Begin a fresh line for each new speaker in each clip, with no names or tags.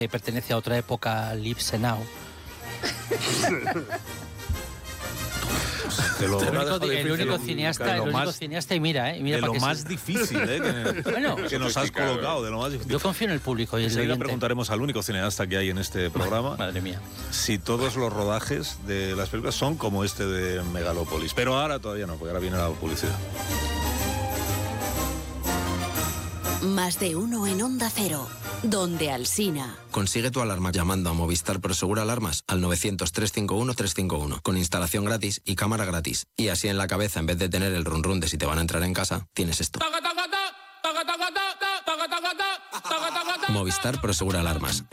que pertenece a otra época, Live Now. El único cineasta, y mira
de lo más difícil que nos has colocado, de lo más difícil.
Yo confío en el público y
enseguida preguntaremos al único cineasta que hay en este programa,
madre mía,
si todos los rodajes de las películas son como este de Megalópolis. Pero ahora todavía no, porque ahora viene la publicidad.
Más de uno en Onda Cero, donde Alsina.
Consigue tu alarma llamando a Movistar Prosegur Alarmas al 900-351-351, con instalación gratis y cámara gratis. Y así en la cabeza, en vez de tener el run run de si te van a entrar en casa, tienes esto. Movistar Prosegur Alarmas.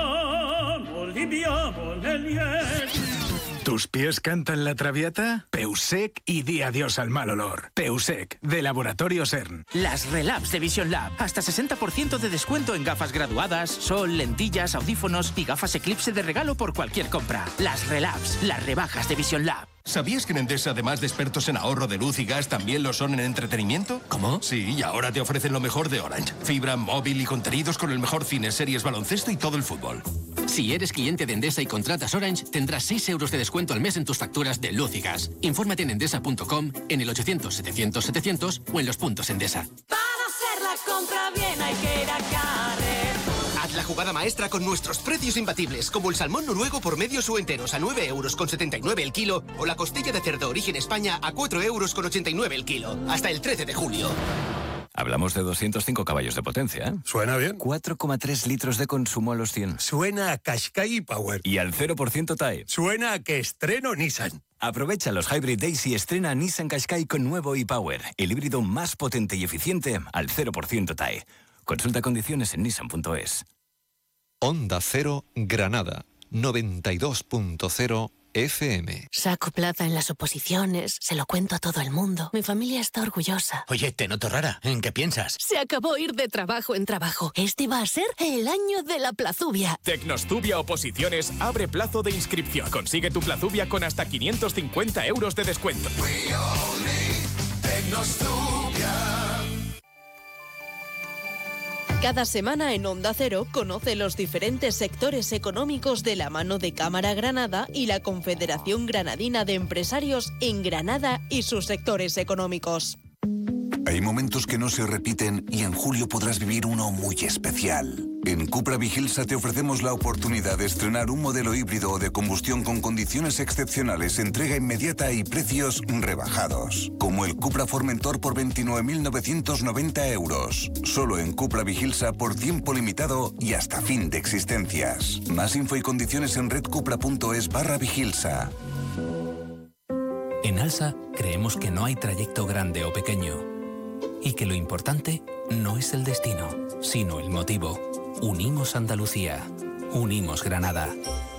¿Tus pies cantan la Traviata? Peusec y di adiós al mal olor. Peusec, de Laboratorio CERN.
Las Relabs de Vision Lab. Hasta 60% de descuento en gafas graduadas, sol, lentillas, audífonos y gafas Eclipse de regalo por cualquier compra. Las Relabs, las rebajas de Vision Lab.
¿Sabías que en Endesa, además de expertos en ahorro de luz y gas, también lo son en entretenimiento?
¿Cómo?
Sí, y ahora te ofrecen lo mejor de Orange. Fibra, móvil y contenidos con el mejor cine, series, baloncesto y todo el fútbol.
Si eres cliente de Endesa y contratas Orange, tendrás 6 euros de descuento al mes en tus facturas de luz y gas. Infórmate en endesa.com, en el 800-700-700 o en los puntos Endesa.
Para hacer la compra bien hay que ir a Carrer.
Haz la jugada maestra con nuestros precios imbatibles, como el salmón noruego por medios o enteros a 9,79 € el kilo, o la costilla de cerdo origen España a 4,89 € el kilo, hasta el 13 de julio.
Hablamos de 205 caballos de potencia, ¿eh?
Suena bien.
4,3 litros de consumo a los 100.
Suena a Qashqai Power.
Y al 0% TAE.
Suena a que estreno Nissan.
Aprovecha los Hybrid Days y estrena Nissan Qashqai con nuevo e-Power, el híbrido más potente y eficiente al 0% TAE. Consulta condiciones en nissan.es.
Onda Cero Granada, 92.0 FM.
Saco plaza en las oposiciones, se lo cuento a todo el mundo. Mi familia está orgullosa.
Oye, te noto rara. ¿En qué piensas?
Se acabó ir de trabajo en trabajo. Este va a ser el año de la plazubia.
Tecnostubia Oposiciones abre plazo de inscripción. Consigue tu plazubia con hasta 550 euros de descuento.
Cada semana en Onda Cero conoce los diferentes sectores económicos de la mano de Cámara Granada y la Confederación Granadina de Empresarios en Granada y sus sectores económicos.
Hay momentos que no se repiten y en julio podrás vivir uno muy especial. En Cupra Vigilsa te ofrecemos la oportunidad de estrenar un modelo híbrido o de combustión con condiciones excepcionales, entrega inmediata y precios rebajados. Como el Cupra Formentor por 29.990 euros. Solo en Cupra Vigilsa por tiempo limitado y hasta fin de existencias. Más info y condiciones en redcupra.es/Vigilsa.
En Alsa creemos que no hay trayecto grande o pequeño y que lo importante no es el destino, sino el motivo. Unimos Andalucía. Unimos Granada.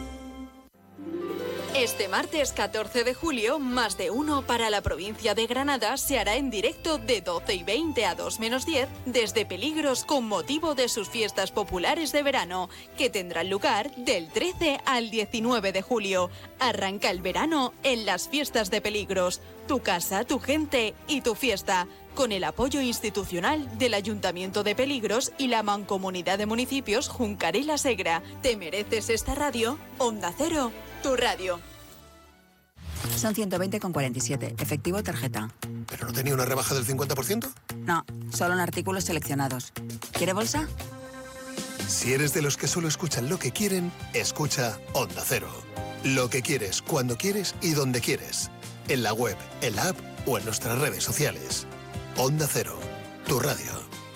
Este martes 14 de julio, Más de Uno para la provincia de Granada se hará en directo de 12:20 a 2:10 desde Peligros con motivo de sus fiestas populares de verano, que tendrán lugar del 13 al 19 de julio. Arranca el verano en las fiestas de Peligros. Tu casa, tu gente y tu fiesta. Con el apoyo institucional del Ayuntamiento de Peligros y la Mancomunidad de Municipios Juncar y La Segra. ¿Te mereces esta radio? Onda Cero, tu radio.
Son 120,47, efectivo tarjeta.
¿Pero no tenía una rebaja del 50%?
No, solo en artículos seleccionados. ¿Quiere bolsa?
Si eres de los que solo escuchan lo que quieren, escucha Onda Cero. Lo que quieres, cuando quieres y donde quieres. En la web, en la app o en nuestras redes sociales. Onda Cero, tu radio.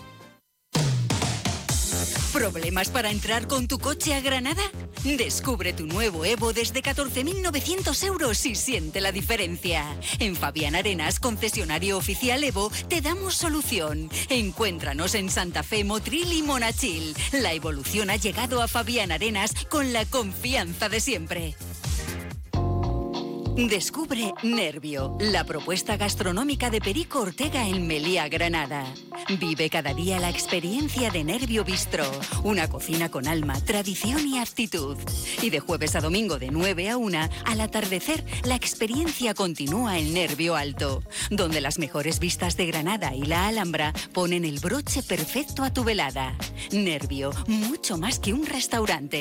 ¿Problemas para entrar con tu coche a Granada? Descubre tu nuevo Evo desde 14.900 euros y siente la diferencia. En Fabián Arenas, concesionario oficial Evo, te damos solución. Encuéntranos en Santa Fe, Motril y Monachil. La evolución ha llegado a Fabián Arenas con la confianza de siempre. Descubre Nervio, la propuesta gastronómica de Perico Ortega en Meliá, Granada. Vive cada día la experiencia de Nervio Bistró, una cocina con alma, tradición y actitud. Y de jueves a domingo de 9 a 1, al atardecer, la experiencia continúa en Nervio Alto, donde las mejores vistas de Granada y la Alhambra ponen el broche perfecto a tu velada. Nervio, mucho más que un restaurante.